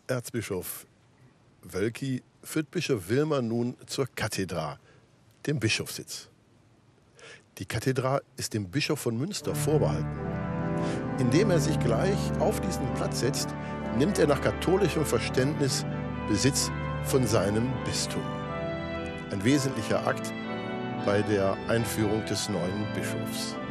Erzbischof Wölki führt Bischof Wilmer nun zur Kathedra, dem Bischofssitz. Die Kathedra ist dem Bischof von Münster vorbehalten. Indem er sich gleich auf diesen Platz setzt, nimmt er nach katholischem Verständnis Besitz von seinem Bistum. Ein wesentlicher Akt bei der Einführung des neuen Bischofs.